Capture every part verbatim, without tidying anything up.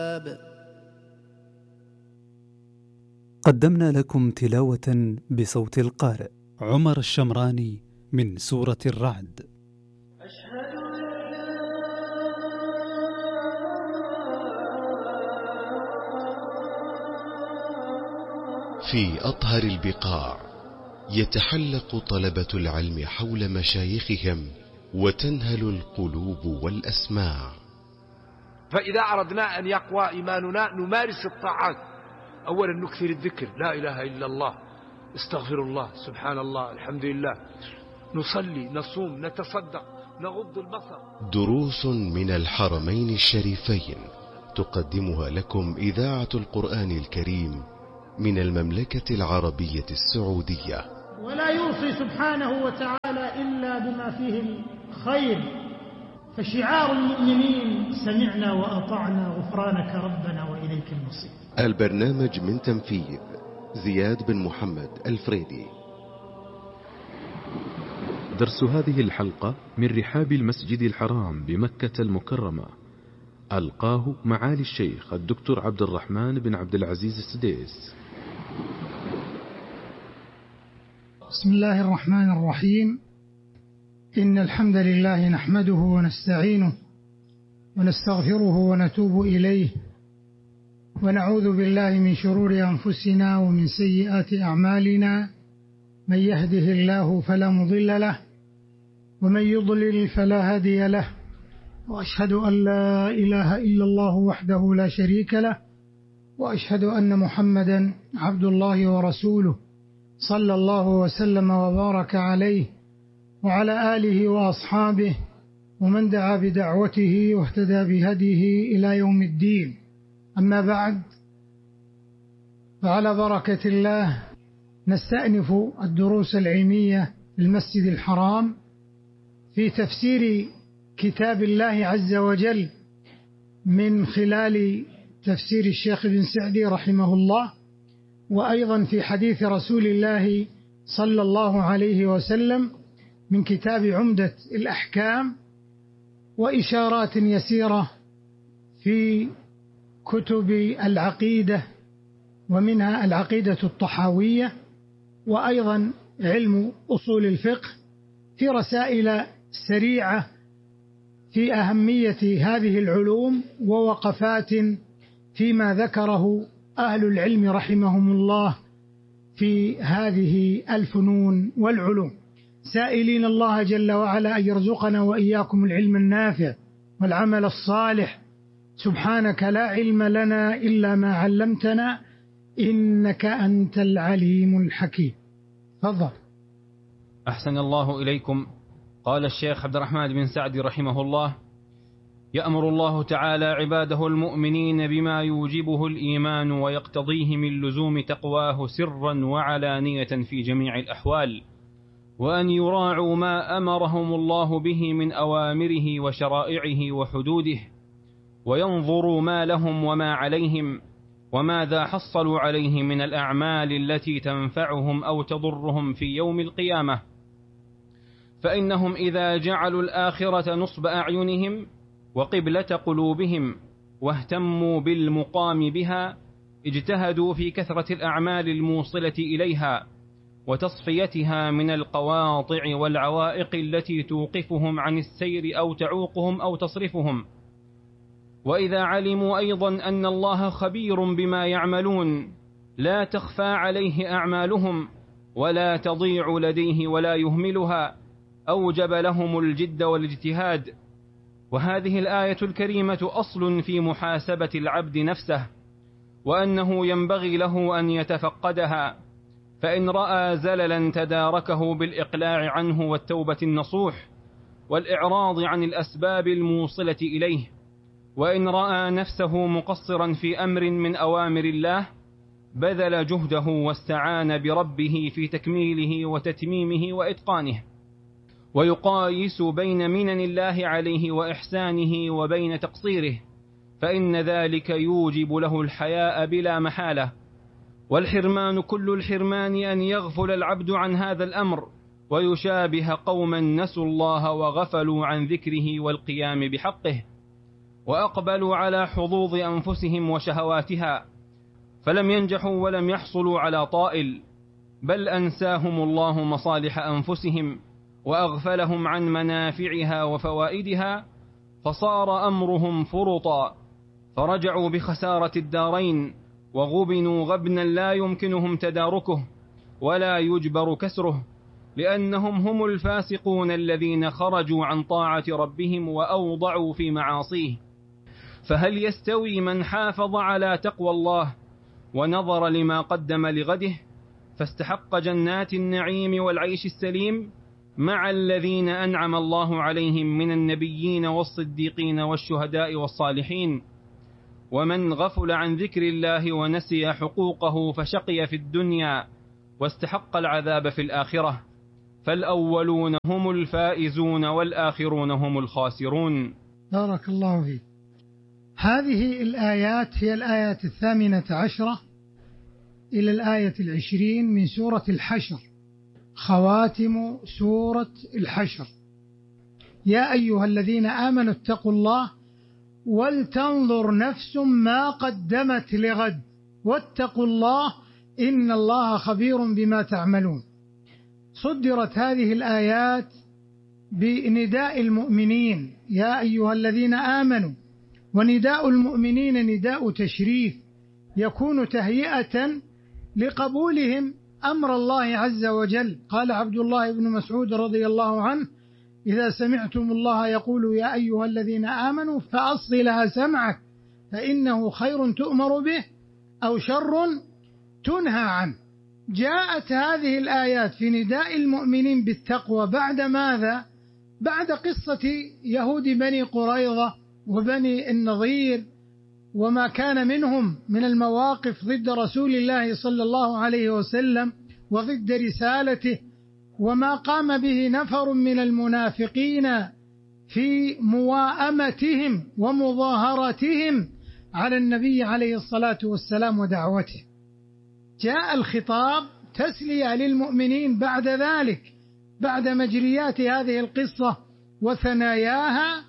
قدمنا لكم تلاوة بصوت القارئ عمر الشمراني من سورة الرعد. في أطهر البقاع يتحلق طلبة العلم حول مشايخهم وتنهل القلوب والأسماع. فإذا أردنا أن يقوى إيماننا نمارس الطاعات. أولا نكثر الذكر، لا إله إلا الله، استغفر الله، سبحان الله، الحمد لله، نصلي، نصوم، نتصدق، نغض البصر. دروس من الحرمين الشريفين تقدمها لكم إذاعة القرآن الكريم من المملكة العربية السعودية. ولا يوصي سبحانه وتعالى إلا بما فيه الخير، فشعار المؤمنين سمعنا وأطعنا غفرانك ربنا وإليك المصير. البرنامج من تنفيذ زياد بن محمد الفريدي. درس هذه الحلقة من رحاب المسجد الحرام بمكة المكرمة، ألقاه معالي الشيخ الدكتور عبد الرحمن بن عبد العزيز السديس. بسم الله الرحمن الرحيم. إن الحمد لله نحمده ونستعينه ونستغفره ونتوب إليه، ونعوذ بالله من شرور أنفسنا ومن سيئات أعمالنا. من يهده الله فلا مضل له، ومن يضلل فلا هادي له، وأشهد أن لا إله إلا الله وحده لا شريك له، وأشهد أن محمدا عبد الله ورسوله صلى الله وسلم وبارك عليه وعلى آله وأصحابه ومن دعا بدعوته واهتدى بهديه إلى يوم الدين. أما بعد، فعلى بركة الله نستأنف الدروس العلمية في المسجد الحرام في تفسير كتاب الله عز وجل من خلال تفسير الشيخ بن سعدي رحمه الله، وأيضا في حديث رسول الله صلى الله عليه وسلم من كتاب عمدة الأحكام، وإشارات يسيرة في كتب العقيدة، ومنها العقيدة الطحاوية، وأيضا علم أصول الفقه، في رسائل سريعة في أهمية هذه العلوم ووقفات فيما ذكره أهل العلم رحمهم الله في هذه الفنون والعلوم، سائلين الله جل وعلا أن يرزقنا وإياكم العلم النافع والعمل الصالح. سبحانك لا علم لنا إلا ما علمتنا إنك أنت العليم الحكيم. تفضل. أحسن الله إليكم. قال الشيخ عبد الرحمن بن سعدي رحمه الله: يأمر الله تعالى عباده المؤمنين بما يوجبه الإيمان ويقتضيه من لزوم تقواه سرا وعلانية في جميع الأحوال، وأن يراعوا ما أمرهم الله به من أوامره وشرائعه وحدوده، وينظروا ما لهم وما عليهم وماذا حصلوا عليه من الأعمال التي تنفعهم أو تضرهم في يوم القيامة، فإنهم إذا جعلوا الآخرة نصب أعينهم وقبلة قلوبهم واهتموا بالمقام بها، اجتهدوا في كثرة الأعمال الموصلة إليها وتصفيتها من القواطع والعوائق التي توقفهم عن السير أو تعوقهم أو تصرفهم. وإذا علموا أيضا أن الله خبير بما يعملون لا تخفى عليه أعمالهم ولا تضيع لديه ولا يهملها، أوجب لهم الجد والاجتهاد. وهذه الآية الكريمة أصل في محاسبة العبد نفسه، وأنه ينبغي له أن يتفقدها، فإن رأى زللا تداركه بالإقلاع عنه والتوبة النصوح والإعراض عن الأسباب الموصلة إليه، وإن رأى نفسه مقصرا في أمر من أوامر الله بذل جهده واستعان بربه في تكميله وتتميمه وإتقانه، ويقايس بين منن الله عليه وإحسانه وبين تقصيره، فإن ذلك يوجب له الحياء بلا محالة. والحرمان كل الحرمان أن يغفل العبد عن هذا الأمر ويشابه قوما نسوا الله وغفلوا عن ذكره والقيام بحقه. وأقبلوا على حظوظ أنفسهم وشهواتها، فلم ينجحوا ولم يحصلوا على طائل، بل أنساهم الله مصالح أنفسهم وأغفلهم عن منافعها وفوائدها، فصار أمرهم فرطا، فرجعوا بخسارة الدارين، وغبنوا غبنا لا يمكنهم تداركه ولا يجبر كسره، لأنهم هم الفاسقون الذين خرجوا عن طاعة ربهم وأوضعوا في معاصيه. فهل يستوي من حافظ على تقوى الله ونظر لما قدم لغده فاستحق جنات النعيم والعيش السليم مع الذين أنعم الله عليهم من النبيين والصديقين والشهداء والصالحين؟ ومن غفل عن ذكر الله ونسي حقوقه فشقي في الدنيا واستحق العذاب في الآخرة، فالأولون هم الفائزون والآخرون هم الخاسرون. بارك الله فيك. هذه الآيات هي الآيات الثامنة عشرة إلى الآية العشرين من سورة الحشر، خواتم سورة الحشر. يا أيها الذين آمنوا اتقوا الله ولتنظر نفس ما قدمت لغد واتقوا الله إن الله خبير بما تعملون. صدرت هذه الآيات بنداء المؤمنين يا أيها الذين آمنوا، ونداء المؤمنين نداء تشريف يكون تهيئة لقبولهم أمر الله عز وجل. قال عبد الله بن مسعود رضي الله عنه: إذا سمعتم الله يقول يا أيها الذين آمنوا فأصغ لها سمعك فإنه خير تؤمر به أو شر تنهى عنه. جاءت هذه الآيات في نداء المؤمنين بالتقوى بعد ماذا؟ بعد قصة يهود بني قريظة وبني النضير وما كان منهم من المواقف ضد رسول الله صلى الله عليه وسلم وضد رسالته، وما قام به نفر من المنافقين في مواءمتهم ومظاهرتهم على النبي عليه الصلاة والسلام ودعوته. جاء الخطاب تسلية للمؤمنين بعد ذلك، بعد مجريات هذه القصة وثناياها،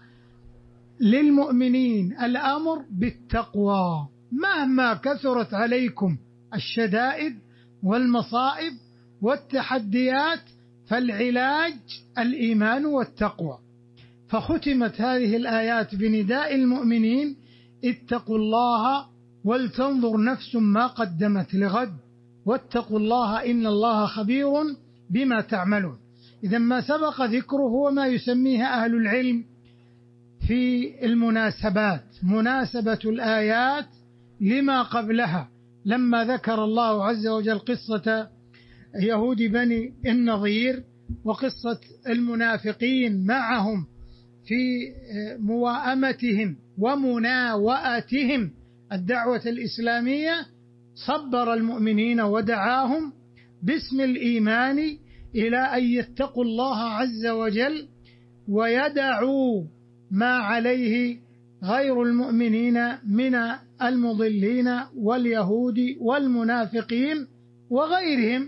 للمؤمنين الأمر بالتقوى مهما كثرت عليكم الشدائد والمصائب والتحديات، فالعلاج الإيمان والتقوى. فختمت هذه الآيات بنداء المؤمنين: اتقوا الله ولتنظر نفس ما قدمت لغد واتقوا الله إن الله خبير بما تعملون. إذا ما سبق ذكره هو ما يسميه أهل العلم في المناسبات، مناسبة الآيات لما قبلها، لما ذكر الله عز وجل قصة يهود بني النضير وقصة المنافقين معهم في مواءمتهم ومناوئتهم الدعوة الإسلامية، صبر المؤمنين ودعاهم باسم الإيمان إلى أن يتقوا الله عز وجل ويدعوا ما عليه غير المؤمنين من المضلين واليهود والمنافقين وغيرهم،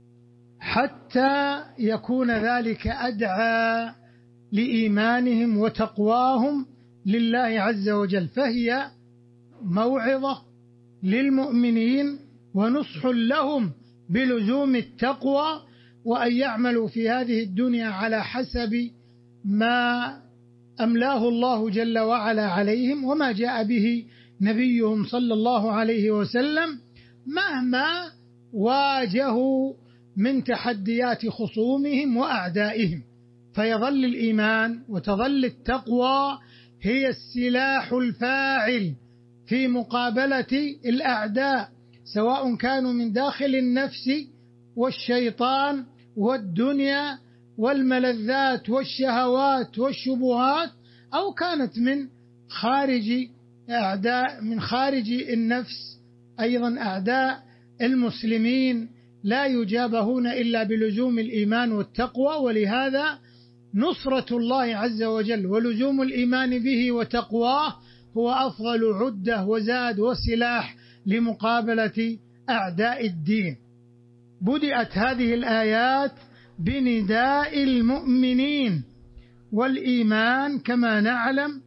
حتى يكون ذلك أدعى لإيمانهم وتقواهم لله عز وجل. فهي موعظة للمؤمنين ونصح لهم بلزوم التقوى، وأن يعملوا في هذه الدنيا على حسب ما أملاه الله جل وعلا عليهم وما جاء به نبيهم صلى الله عليه وسلم، مهما واجهوا من تحديات خصومهم وأعدائهم. فيظل الإيمان وتظل التقوى هي السلاح الفاعل في مقابلة الأعداء، سواء كانوا من داخل النفس والشيطان والدنيا والملذات والشهوات والشبهات، أو كانت من خارج أعداء من خارج النفس، أيضا أعداء المسلمين لا يجابهون إلا بلزوم الإيمان والتقوى. ولهذا نصرة الله عز وجل ولزوم الإيمان به وتقواه هو أفضل عدة وزاد وسلاح لمقابلة أعداء الدين. بدأت هذه الآيات بنداء المؤمنين، والإيمان كما نعلم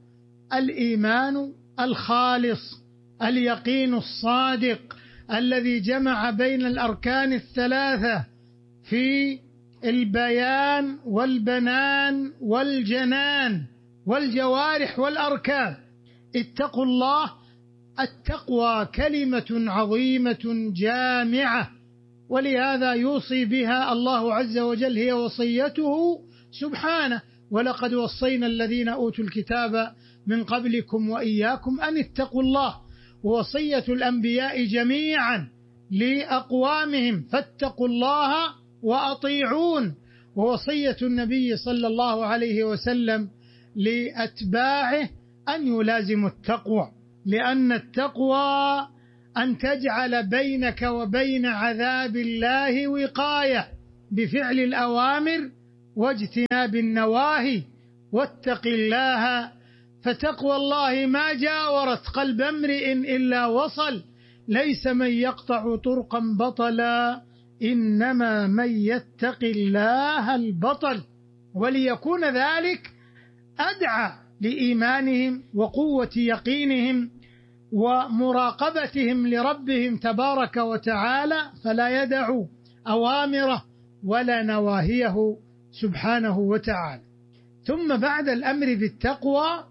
الإيمان الخالص، اليقين الصادق الذي جمع بين الأركان الثلاثة في البيان والبنان والجنان والجوارح والأركان. اتقوا الله. التقوى كلمة عظيمة جامعة، ولهذا يوصي بها الله عز وجل، هي وصيته سبحانه: ولقد وصينا الذين أوتوا الكتاب من قبلكم وإياكم أن اتقوا الله. ووصية الأنبياء جميعا لأقوامهم: فاتقوا الله وأطيعون. ووصية النبي صلى الله عليه وسلم لأتباعه أن يلازموا التقوى، لأن التقوى أن تجعل بينك وبين عذاب الله وقاية بفعل الأوامر واجتناب النواهي. واتق الله، فتقوى الله ما جاورت قلب امرئ إلا وصل، ليس من يقطع طرقا بطلا، إنما من يتق الله البطل. وليكون ذلك أدعى لإيمانهم وقوة يقينهم ومراقبتهم لربهم تبارك وتعالى، فلا يدعوا أوامره ولا نواهيه سبحانه وتعالى. ثم بعد الأمر بالتقوى: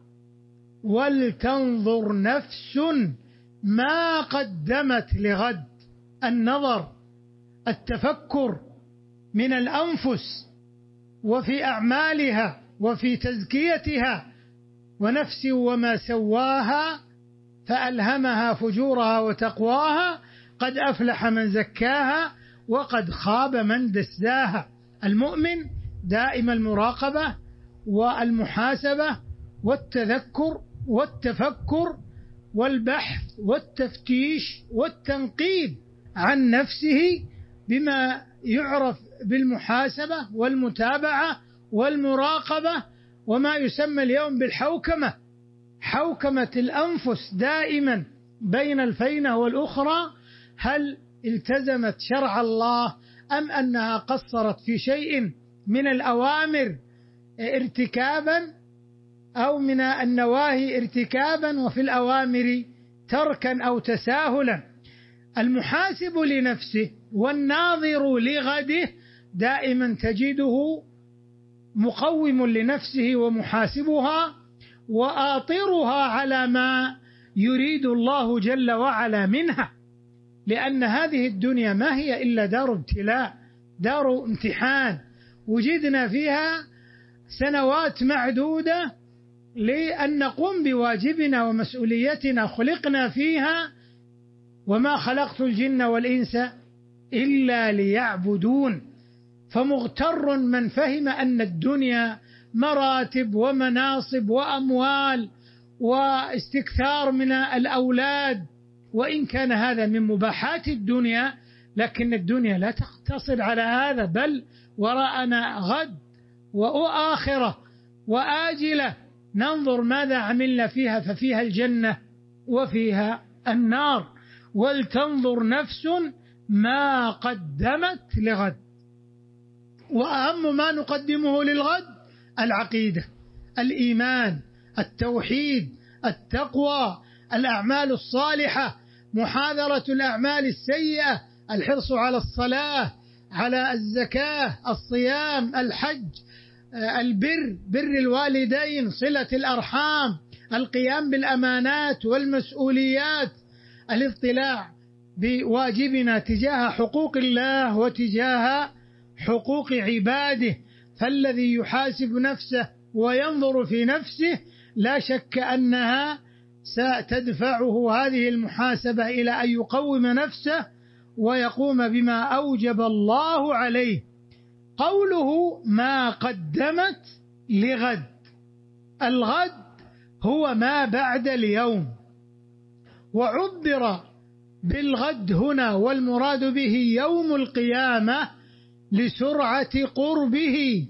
ولتنظر نفس ما قدمت لغد. النظر، التفكر من الأنفس وفي أعمالها وفي تزكيتها. ونفس وما سواها فألهمها فجورها وتقواها، قد أفلح من زكاها وقد خاب من دساها. المؤمن دائم المراقبة والمحاسبة والتذكر والتفكر والبحث والتفتيش والتنقيب عن نفسه بما يعرف بالمحاسبة والمتابعة والمراقبة، وما يسمى اليوم بالحوكمة، حوكمة الأنفس دائما بين الفينة والأخرى. هل التزمت شرع الله أم أنها قصرت في شيء من الأوامر ارتكابا أو من النواهي ارتكابا، وفي الأوامر تركا أو تساهلا. المحاسب لنفسه والناظر لغده دائما تجده مقوم لنفسه ومحاسبها وآطرها على ما يريد الله جل وعلا منها، لأن هذه الدنيا ما هي إلا دار ابتلاء، دار امتحان، وجدنا فيها سنوات معدودة لأن نقوم بواجبنا ومسؤوليتنا، خلقنا فيها: وما خلقت الجن والإنس إلا ليعبدون. فمغتر من فهم أن الدنيا مراتب ومناصب وأموال واستكثار من الأولاد، وإن كان هذا من مباحات الدنيا، لكن الدنيا لا تقتصر على هذا، بل وراءنا غد وآخرة وآجلة، ننظر ماذا عملنا فيها، ففيها الجنة وفيها النار. ولتنظر نفس ما قدمت لغد. وأهم ما نقدمه للغد العقيدة، الإيمان، التوحيد، التقوى، الأعمال الصالحة، محاذرة الأعمال السيئة، الحرص على الصلاة، على الزكاة، الصيام، الحج، البر، بر الوالدين، صلة الأرحام، القيام بالأمانات والمسؤوليات، الاطلاع بواجبنا تجاه حقوق الله وتجاه حقوق عباده. فالذي يحاسب نفسه وينظر في نفسه لا شك أنها ستدفعه هذه المحاسبة إلى أن يقوم نفسه ويقوم بما أوجب الله عليه. قوله ما قدمت لغد، الغد هو ما بعد اليوم، وعبر بالغد هنا والمراد به يوم القيامة لسرعة قربه.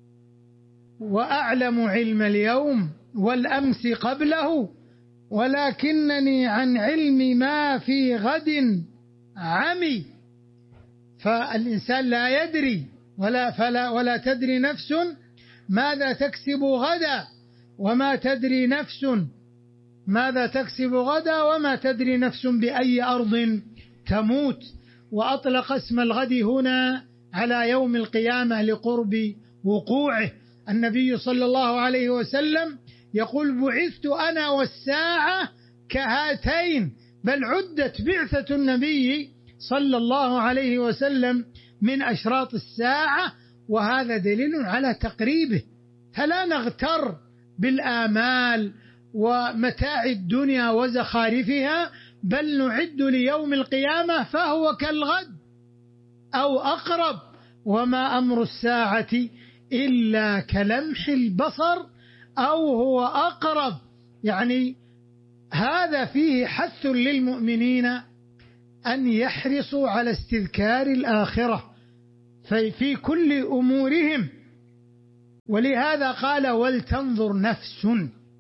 وأعلم علم اليوم والأمس قبله، ولكنني عن علم ما في غد عمي. فالإنسان لا يدري ولا, فلا ولا تدري نفس ماذا تكسب غدا، وما تدري نفس ماذا تكسب غدا وما تدري نفس بأي أرض تموت. وأطلق اسم الغد هنا على يوم القيامة لقرب وقوعه. النبي صلى الله عليه وسلم يقول بعثت أنا والساعة كهاتين، بل عدت بعثة النبي صلى الله عليه وسلم من أشراط الساعة، وهذا دليل على تقريبه. فلا نغتر بالآمال ومتاع الدنيا وزخارفها، بل نعد ليوم القيامة فهو كالغد أو أقرب، وما أمر الساعة إلا كلمح البصر أو هو أقرب. يعني هذا فيه حث للمؤمنين أن يحرصوا على استذكار الآخرة في كل أمورهم. ولهذا قال ولتنظر نفس،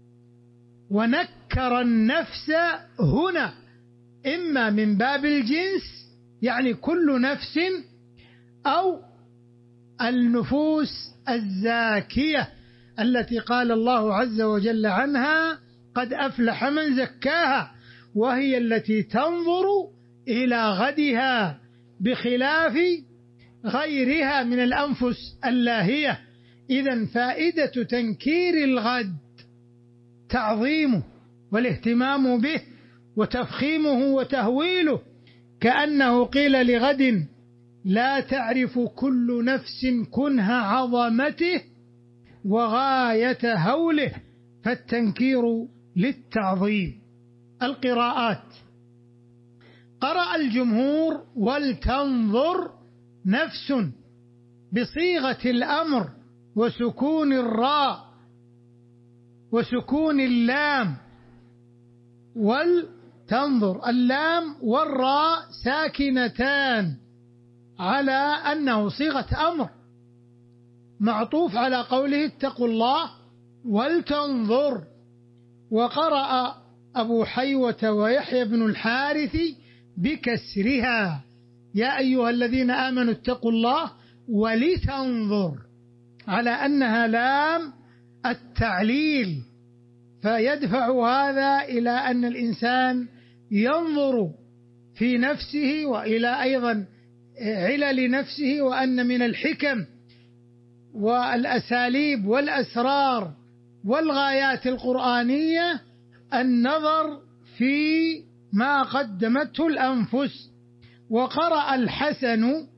ونكر النفس هنا إما من باب الجنس يعني كل نفس، أو النفوس الزاكية التي قال الله عز وجل عنها قد أفلح من زكاها، وهي التي تنظر إلى غدها بخلاف غيرها من الأنفس اللاهية. إذن فائدة تنكير الغد تعظيمه والاهتمام به وتفخيمه وتهويله، كأنه قيل لغد لا تعرف كل نفس كنه عظمته وغاية هوله، فالتنكير للتعظيم. القراءات: قرأ الجمهور ولتنظر نفس بصيغة الأمر وسكون الراء وسكون اللام، ولتنظر اللام والراء ساكنتان على أنه صيغة أمر معطوف على قوله اتقوا الله ولتنظر. وقرأ أبو حيوة ويحيى بن الحارث بكسرها يا أيها الذين آمنوا اتقوا الله ولتنظر، على أنها لام التعليل، فيدفع هذا إلى أن الإنسان ينظر في نفسه وإلى أيضا علل نفسه، وأن من الحكم والأساليب والأسرار والغايات القرآنية النظر في ما قدمته الأنفس. وقرأ الحسن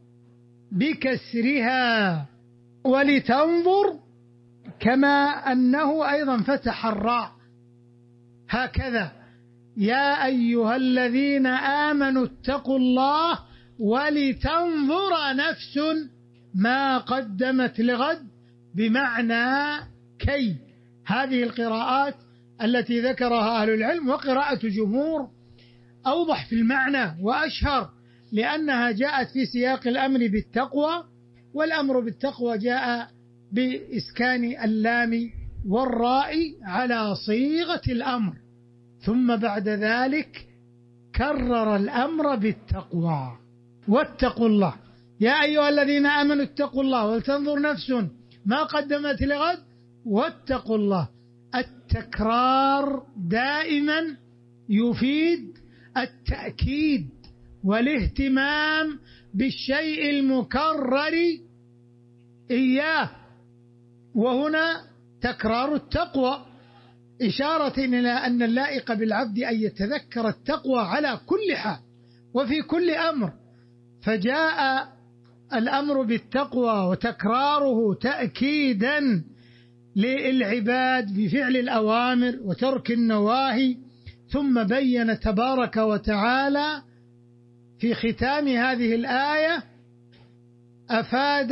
بكسرها ولتنظر، كما أنه أيضا فتح الراء هكذا يا أيها الذين آمنوا اتقوا الله ولتنظر نفس ما قدمت لغد، بمعنى كي. هذه القراءات التي ذكرها أهل العلم، وقراءة جمهور أوضح في المعنى وأشهر، لأنها جاءت في سياق الأمر بالتقوى، والأمر بالتقوى جاء بإسكان اللام والراء على صيغة الأمر، ثم بعد ذلك كرر الأمر بالتقوى واتقوا الله يا أيها الذين آمنوا اتقوا الله ولتنظر نفس ما قدمت لغد واتقوا الله. التكرار دائما يفيد التأكيد والاهتمام بالشيء المكرر إياه، وهنا تكرار التقوى إشارة إلى أن اللائق بالعبد أن يتذكر التقوى على كل حال وفي كل أمر، فجاء الأمر بالتقوى وتكراره تأكيدا للعباد بفعل الأوامر وترك النواهي. ثم بين تبارك وتعالى في ختام هذه الآية أفاد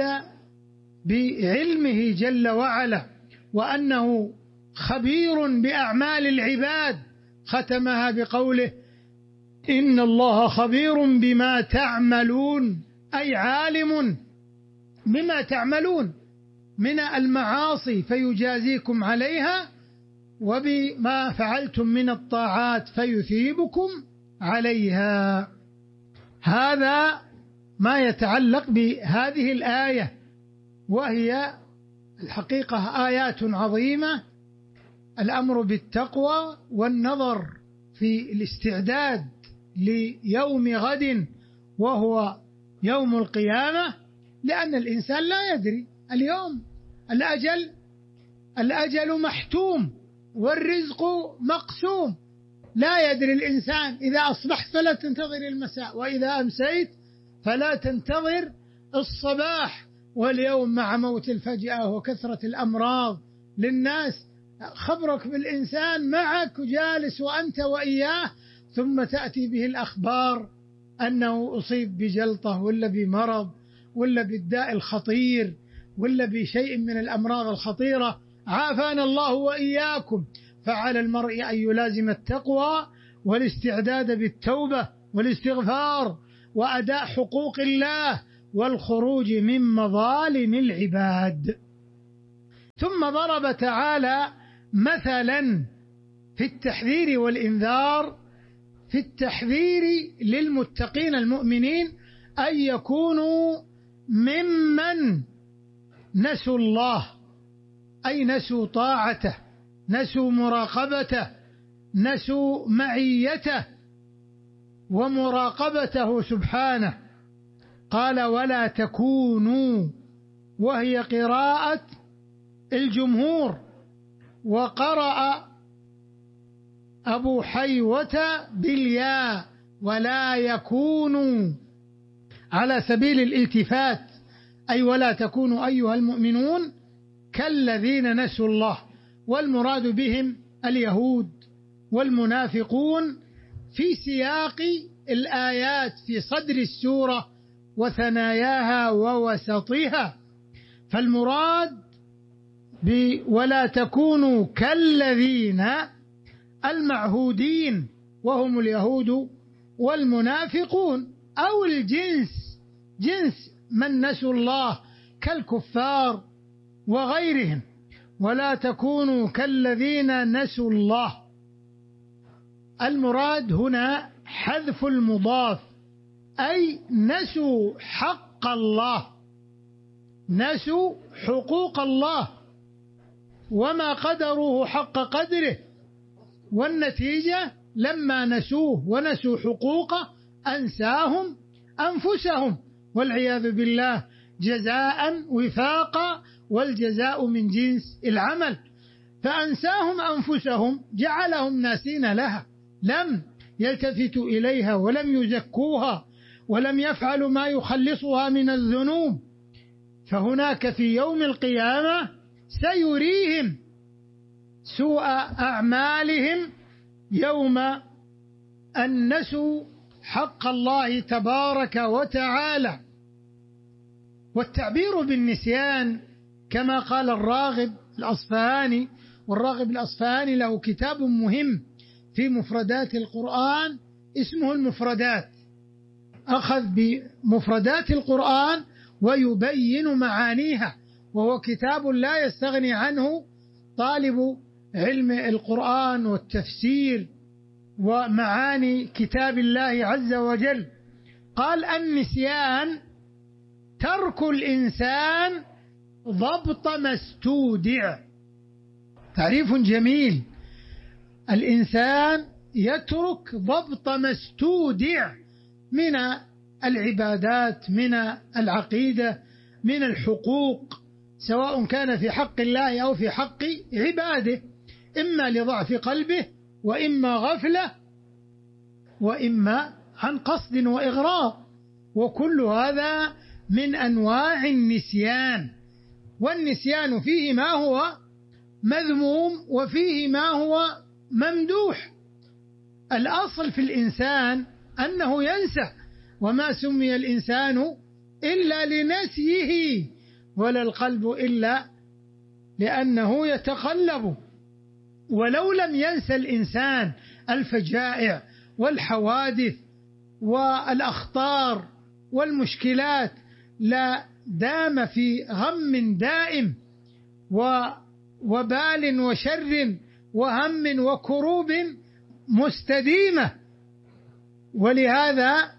بعلمه جل وعلا وأنه خبير بأعمال العباد، ختمها بقوله إن الله خبير بما تعملون، أي عالم بما تعملون من المعاصي فيجازيكم عليها، وبما فعلتم من الطاعات فيثيبكم عليها. هذا ما يتعلق بهذه الآية، وهي الحقيقة آيات عظيمة الأمر بالتقوى والنظر في الاستعداد ليوم غد وهو يوم القيامة، لأن الإنسان لا يدري. اليوم الأجل الأجل محتوم والرزق مقسوم، لا يدري الإنسان. إذا أصبحت فلا تنتظر المساء، وإذا أمسيت فلا تنتظر الصباح. واليوم مع موت الفجأة وكثرة الأمراض للناس، خبرك بالإنسان معك جالس وأنت وإياه، ثم تأتي به الأخبار أنه أصيب بجلطة ولا بمرض ولا بالداء الخطير ولا بشيء من الأمراض الخطيرة، عافانا الله وإياكم. فعلى المرء أن يلازم التقوى والاستعداد بالتوبة والاستغفار وأداء حقوق الله والخروج من مظالم العباد. ثم ضرب تعالى مثلا في التحذير والإنذار، في التحذير للمتقين المؤمنين أن يكونوا ممن نسوا الله، أي نسوا طاعته، نسوا مراقبته، نسوا معيته ومراقبته سبحانه. قال ولا تكونوا، وهي قراءة الجمهور، وقرأ أبو حيوة بالياء ولا يكونوا على سبيل الالتفات، أي ولا تكونوا أيها المؤمنون كالذين نسوا الله، والمراد بهم اليهود والمنافقون في سياق الآيات في صدر السورة وثناياها ووسطها. فالمراد ولا تكونوا كالذين المعهودين وهم اليهود والمنافقون، أو الجنس جنس من نسوا الله كالكفار وغيرهم. ولا تكونوا كالذين نسوا الله، المراد هنا حذف المضاف، أي نسوا حق الله، نسوا حقوق الله وما قدروه حق قدره، والنتيجة لما نسوه ونسوا حقوقه أنساهم أنفسهم والعياذ بالله، جزاء وفاقا، والجزاء من جنس العمل. فأنساهم أنفسهم جعلهم ناسين لها، لم يلتفتوا إليها ولم يزكوها ولم يفعلوا ما يخلصها من الذنوب. فهناك في يوم القيامة سيريهم سوء أعمالهم يوم أن نسوا حق الله تبارك وتعالى. والتعبير بالنسيان كما قال الراغب الأصفهاني، والراغب الأصفهاني له كتاب مهم في مفردات القرآن اسمه المفردات، أخذ بمفردات القرآن ويبين معانيها، وهو كتاب لا يستغني عنه طالب علم القرآن والتفسير ومعاني كتاب الله عز وجل. قال النسيان ترك الإنسان ضبط ما استودع. تعريف جميل، الإنسان يترك ضبط ما استودع من العبادات، من العقيدة، من الحقوق، سواء كان في حق الله أو في حق عباده، إما لضعف قلبه وإما غفلة وإما عن قصد وإغراء، وكل هذا من أنواع النسيان. والنسيان فيه ما هو مذموم وفيه ما هو ممدوح. الأصل في الإنسان أنه ينسى، وما سمي الإنسان إلا لنسيه، ولا القلب إلا لأنه يتقلب. ولو لم ينسى الإنسان الفجائع والحوادث والأخطار والمشكلات لا دام في غم دائم ووبال وشر وهم وكروب مستديمة. ولهذا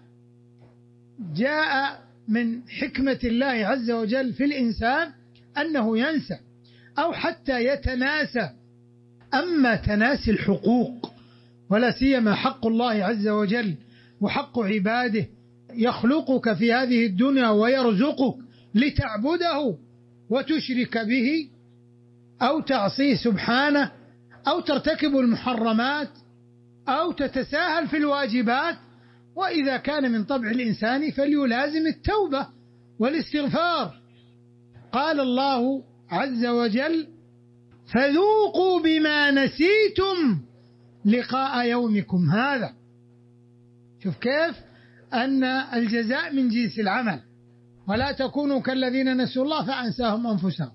جاء من حكمة الله عز وجل في الإنسان أنه ينسى أو حتى يتناسى. أما تناسي الحقوق ولا سيما حق الله عز وجل وحق عباده، يخلقك في هذه الدنيا ويرزقك لتعبده وتشرك به أو تعصيه سبحانه أو ترتكب المحرمات أو تتساهل في الواجبات. وإذا كان من طبع الإنسان فليلازم التوبة والاستغفار. قال الله عز وجل: فذوقوا بما نسيتم لقاء يومكم هذا. شوف كيف أن الجزاء من جنس العمل، ولا تكونوا كالذين نسوا الله فأنساهم أنفسهم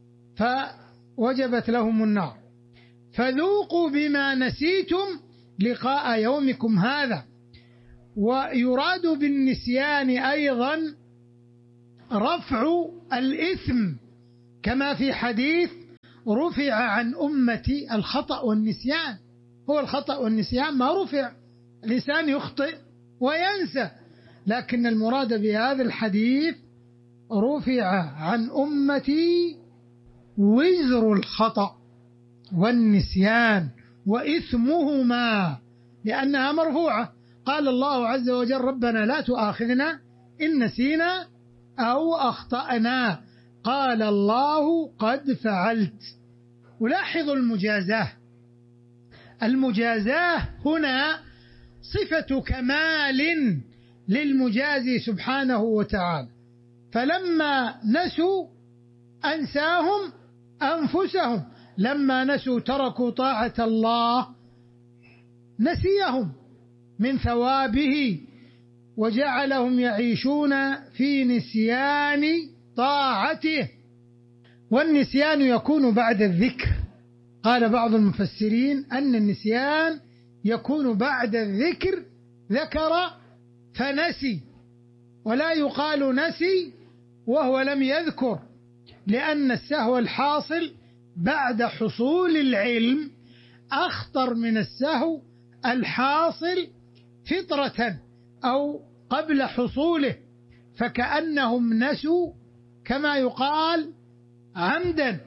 فوجبت لهم النار. فذوقوا بما نسيتم لقاء يومكم هذا. ويراد بالنسيان أيضا رفع الإثم، كما في حديث: رفع عن أمتي الخطأ والنسيان. هو الخطأ والنسيان ما رفع، الإنسان يخطئ وينسى، لكن المراد بهذا الحديث رفع عن أمتي وزر الخطأ والنسيان وإثمهما، لأنها مرفوعة. قال الله عز وجل: ربنا لا تؤاخذنا إن نسينا أو أخطأنا. قال الله: قد فعلت. ولاحظوا المجازاة. المجازاة هنا صفة كمال للمجازي سبحانه وتعالى، فلما نسوا أنساهم أنفسهم، لما نسوا تركوا طاعة الله نسيهم من ثوابه وجعلهم يعيشون في نسيان طاعته. والنسيان يكون بعد الذكر. قال بعض المفسرين أن النسيان يكون بعد الذكر، ذكر فنسي، ولا يقال نسي وهو لم يذكر، لأن السهو الحاصل بعد حصول العلم أخطر من السهو الحاصل فطرة أو قبل حصوله، فكأنهم نسوا كما يقال عمدا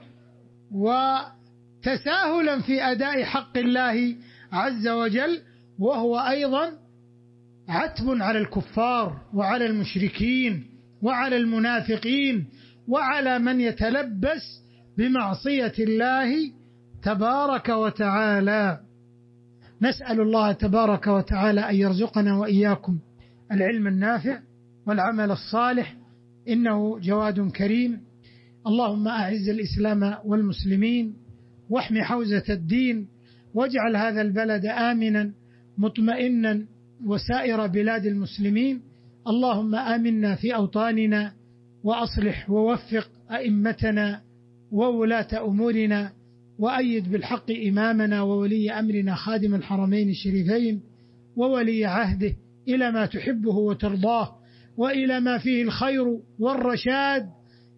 وتساهلا في أداء حق الله عز وجل، وهو أيضا عتب على الكفار وعلى المشركين وعلى المنافقين وعلى من يتلبس بمعصية الله تبارك وتعالى. نسأل الله تبارك وتعالى أن يرزقنا وإياكم العلم النافع والعمل الصالح، إنه جواد كريم. اللهم أعز الإسلام والمسلمين واحم حوزة الدين، واجعل هذا البلد آمنا مطمئنا وسائر بلاد المسلمين. اللهم آمنا في أوطاننا، وأصلح ووفق أئمتنا وولاة أمورنا، وأيد بالحق إمامنا وولي أمرنا خادم الحرمين الشريفين وولي عهده إلى ما تحبه وترضاه، وإلى ما فيه الخير والرشاد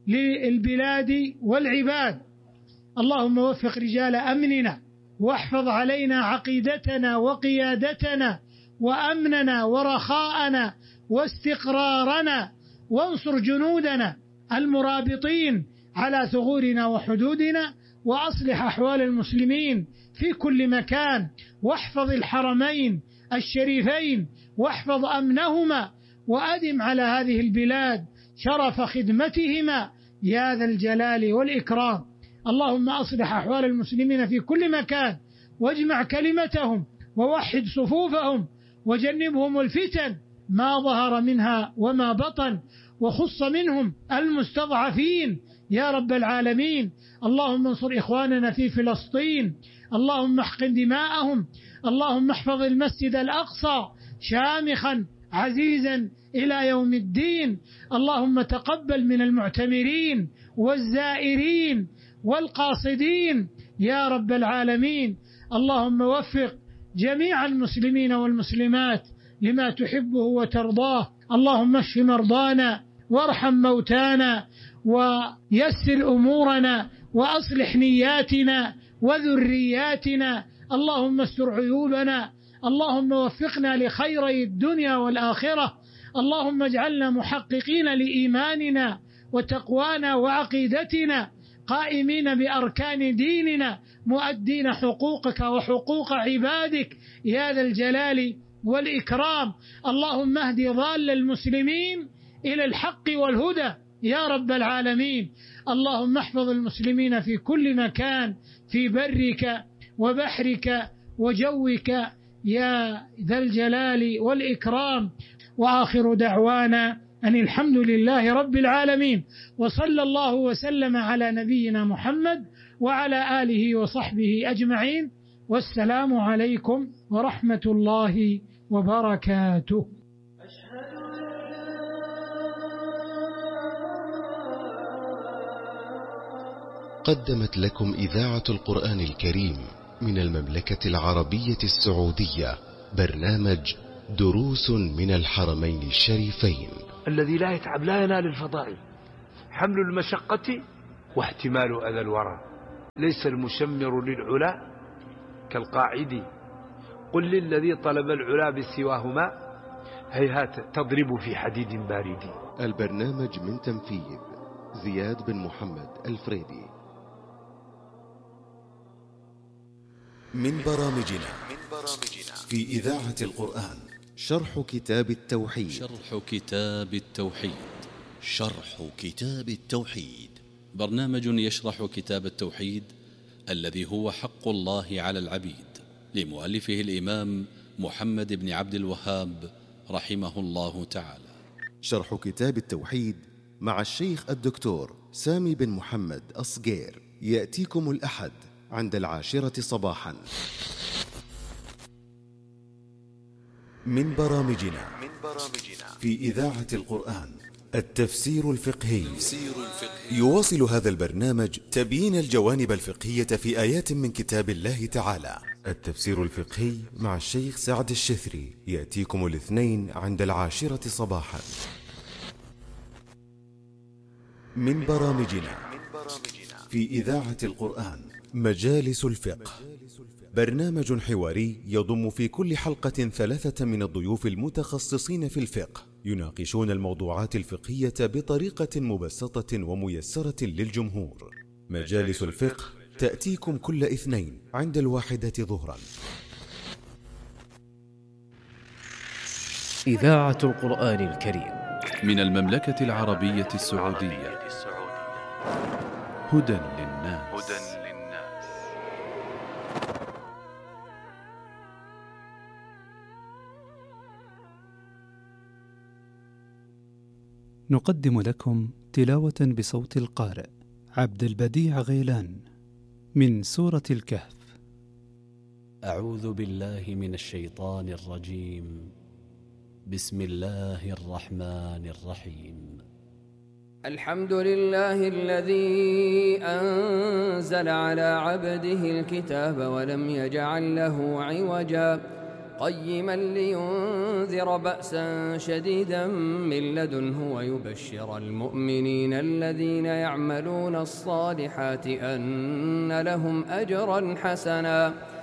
للبلاد والعباد. اللهم وفق رجال أمننا، واحفظ علينا عقيدتنا وقيادتنا وأمننا ورخاءنا واستقرارنا، وانصر جنودنا المرابطين على ثغورنا وحدودنا، وأصلح أحوال المسلمين في كل مكان، واحفظ الحرمين الشريفين واحفظ أمنهما، وأدم على هذه البلاد شرف خدمتهما يا ذا الجلال والإكرام. اللهم أصلح أحوال المسلمين في كل مكان، واجمع كلمتهم ووحد صفوفهم، وجنبهم الفتن ما ظهر منها وما بطن، وخص منهم المستضعفين يا رب العالمين. اللهم انصر إخواننا في فلسطين، اللهم احقن دماءهم، اللهم احفظ المسجد الأقصى شامخا عزيزا إلى يوم الدين. اللهم تقبل من المعتمرين والزائرين والقاصدين يا رب العالمين. اللهم وفق جميع المسلمين والمسلمات لما تحبه وترضاه. اللهم اشف مرضانا وارحم موتانا ويسر أمورنا وأصلح نياتنا وذرياتنا. اللهم استر عيوبنا، اللهم وفقنا لخيري الدنيا والآخرة. اللهم اجعلنا محققين لإيماننا وتقوانا وعقيدتنا قائمين بأركان ديننا مؤدين حقوقك وحقوق عبادك يا ذا الجلال والإكرام. اللهم اهد ضال المسلمين إلى الحق والهدى يا رب العالمين. اللهم احفظ المسلمين في كل مكان في برك وبحرك وجوك يا ذا الجلال والإكرام. وآخر دعوانا أن الحمد لله رب العالمين، وصلى الله وسلم على نبينا محمد وعلى آله وصحبه أجمعين، والسلام عليكم ورحمة الله وبركاته. قدمت لكم إذاعة القرآن الكريم من المملكة العربية السعودية برنامج دروس من الحرمين الشريفين. الذي لا يتعب لا ينال الفضائل. حمل المشقة واحتمال أذى الورى. ليس المشمر للعلا كالقاعد. قل للذي طلب العلا بسواهما هيهات تضرب في حديد بارد. البرنامج من تنفيذ زياد بن محمد الفريدي. من برامجنا في إذاعة القرآن شرح كتاب التوحيد. شرح كتاب التوحيد شرح كتاب التوحيد برنامج يشرح كتاب التوحيد الذي هو حق الله على العبيد، لمؤلفه الإمام محمد بن عبد الوهاب رحمه الله تعالى. شرح كتاب التوحيد مع الشيخ الدكتور سامي بن محمد أصغير يأتيكم الأحد عند العاشرة صباحا. من برامجنا في إذاعة القرآن التفسير الفقهي. يواصل هذا البرنامج تبيين الجوانب الفقهية في آيات من كتاب الله تعالى. التفسير الفقهي مع الشيخ سعد الشثري يأتيكم الاثنين عند العاشرة صباحا. من برامجنا في إذاعة القرآن مجالس الفقه، برنامج حواري يضم في كل حلقة ثلاثة من الضيوف المتخصصين في الفقه يناقشون الموضوعات الفقهية بطريقة مبسطة وميسرة للجمهور. مجالس الفقه تأتيكم كل اثنين عند الواحدة ظهرا. إذاعة القرآن الكريم من المملكة العربية السعودية. هدى للناس. نقدم لكم تلاوة بصوت القارئ عبد البديع غيلان من سورة الكهف. أعوذ بالله من الشيطان الرجيم. بسم الله الرحمن الرحيم. الحمد لله الذي أنزل على عبده الكتاب ولم يجعل له عوجا قيما لينذر بأسا شديدا من لدنه ويبشر المؤمنين الذين يعملون الصالحات أن لهم أجرا حسنا